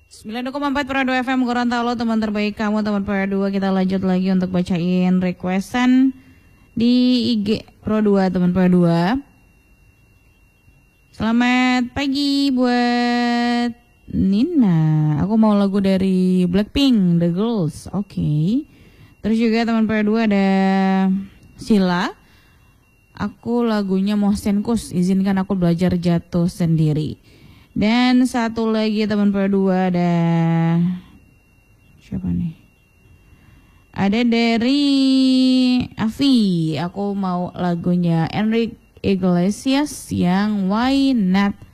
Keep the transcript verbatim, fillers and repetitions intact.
sembilan koma empat Pro dua F M Gorontalo, teman terbaik kamu, teman Pro dua. Kita lanjut lagi untuk bacain requestan di I G Pro dua, teman Pro dua. Selamat pagi buat Nina. Aku mau lagu dari Blackpink, The Girls. Oke. Okay. Terus juga teman Pro dua ada Sila. Aku lagunya Mohsenkus, izinkan aku belajar jatuh sendiri. Dan satu lagi teman Pro dua ada siapa nih? Ada dari Avi. Aku mau lagunya Enrique Iglesias yang Why Not